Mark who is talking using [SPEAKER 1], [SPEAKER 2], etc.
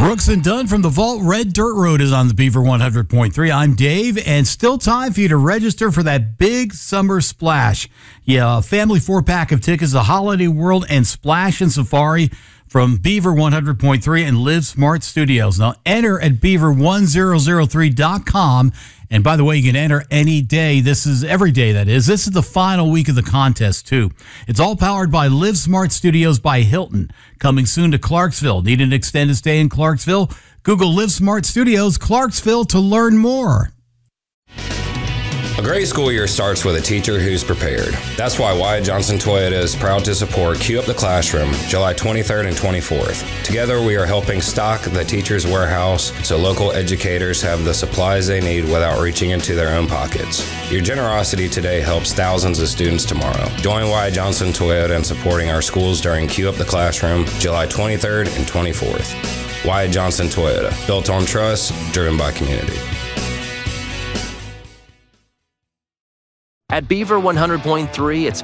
[SPEAKER 1] Brooks and Dunn from the Vault. Red Dirt Road is on the Beaver 100.3. I'm Dave, and still time for you to register for that big summer splash. Yeah, a family 4-pack of tickets to Holiday World and Splash and Safari from Beaver 100.3 and Live Smart Studios. Now, enter at beaver1003.com. And by the way, you can enter any day. This is every day, that is. This is the final week of the contest, too. It's all powered by Live Smart Studios by Hilton. Coming soon to Clarksville. Need an extended stay in Clarksville? Google Live Smart Studios Clarksville to learn more.
[SPEAKER 2] A great school year starts with a teacher who's prepared. That's why Wyatt Johnson Toyota is proud to support Queue Up the Classroom, July 23rd and 24th. Together, we are helping stock the Teacher's Warehouse so local educators have the supplies they need without reaching into their own pockets. Your generosity today helps thousands of students tomorrow. Join Wyatt Johnson Toyota in supporting our schools during Queue Up the Classroom, July 23rd and 24th. Wyatt Johnson Toyota, built on trust, driven by community.
[SPEAKER 3] At Beaver 100.3, it's